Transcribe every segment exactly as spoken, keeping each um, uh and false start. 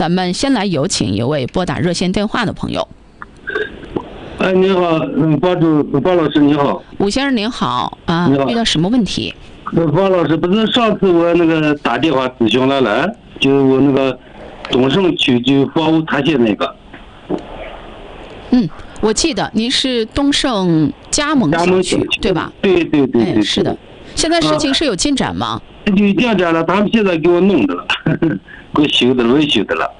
咱们先来有请一位拨打热线电话的朋友。 哎，你好，嗯，包主包老师你好。 武先生您好啊，遇到什么问题？ 包老师，不是上次我那个打电话咨询了来，就是我那个东胜区就房屋塌陷那个。 嗯，我记得您是东胜加盟小区对吧？ 对对对对。 哎，是的。现在事情是有进展吗？ 有进展了，他们现在给我弄的了，给我修的维修的了。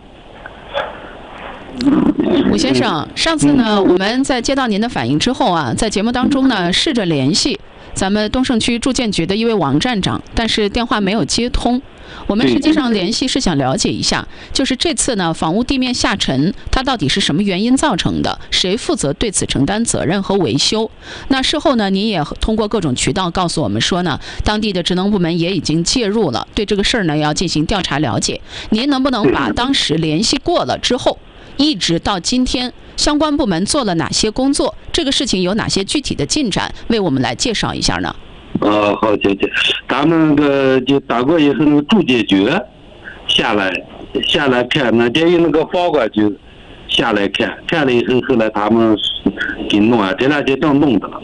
武先生，上次呢，我们在接到您的反映之后啊，在节目当中呢，试着联系咱们东胜区住建局的一位王站长，但是电话没有接通。我们实际上联系是想了解一下，就是这次呢，房屋地面下沉，它到底是什么原因造成的？谁负责对此承担责任和维修？那事后呢，您也通过各种渠道告诉我们说呢，当地的职能部门也已经介入了，对这个事儿呢要进行调查了解。您能不能把当时联系过了之后，一直到今天相关部门做了哪些工作？这个事情有哪些具体的进展？为我们来介绍一下呢？ 哦，好，姐姐，咱们那个就打过以后，那个住建局下来下来看，那等于那个房管就下来看，看了以后，后来他们给弄啊，这两天正弄的了，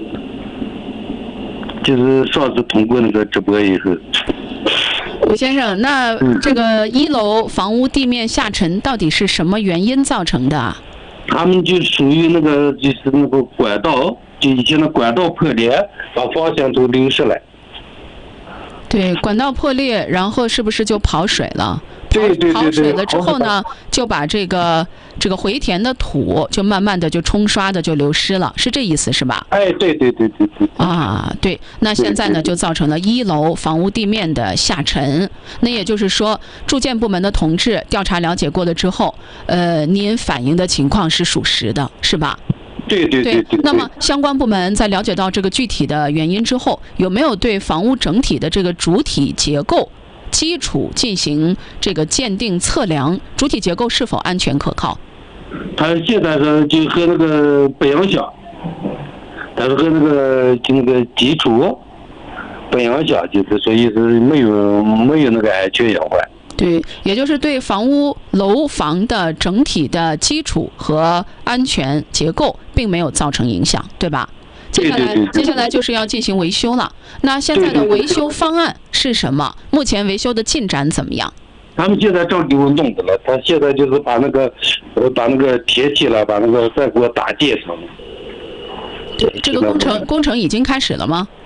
就是上次通过那个直播以后。 武先生，那这个一楼房屋地面下沉到底是什么原因造成的啊？ 他们就属于那个就是那个管道，就以前的管道破裂，把方向都流失了。 对，管道破裂，然后是不是就跑水了？ 对对对对。 跑水了之后呢，就把这个这个回填的土就慢慢的就冲刷的就流失了，是这意思是吧？ 哎，对对对对对。 啊，对，那现在呢就造成了一楼房屋地面的下沉。那也就是说，住建部门的同志调查了解过了之后，呃，您反映的情况是属实的，是吧？ 对对对 对, 对。 那么相关部门在了解到这个具体的原因之后，有没有对房屋整体的这个主体结构基础进行这个鉴定测量？主体结构是否安全可靠？ 他现在是就和那个北洋乡，他是和那个就那个基础北洋乡，就是所以是没有没有那个安全隐患。 对，也就是对房屋楼房的整体的基础和安全结构并没有造成影响，对吧？接下来，接下来就是要进行维修了。那现在的维修方案是什么？目前维修的进展怎么样？ 他们现在正给我弄的了，他现在就是把那个，呃，把那个铁起了，把那个再给我打建成。 对，这个工程工程已经开始了吗？